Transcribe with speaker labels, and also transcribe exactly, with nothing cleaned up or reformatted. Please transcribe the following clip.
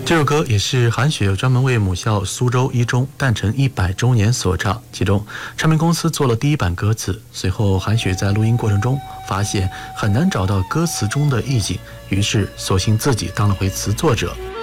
Speaker 1: 这首歌也是韩雪专门为母校苏州一中诞辰一百周年所唱，其中唱片公司做了第一版歌词，随后韩雪在录音过程中发现很难找到歌词中的意境，于是索性自己当了回词作者。